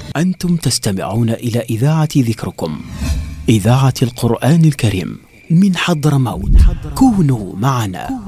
أنتم تستمعون إلى إذاعة ذكركم، إذاعة القرآن الكريم من حضرموت. كونوا معنا.